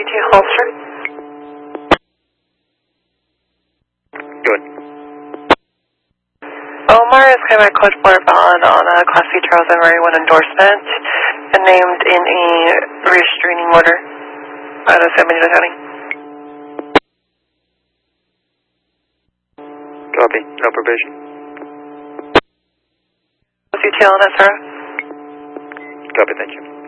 Holster. Good. Omar is kind of code 4 on a Class C Charles and Murray 1 endorsement and named in a restraining order out of San Benito County. Copy. No provision. What's your tail on that, Sarah? Copy, thank you.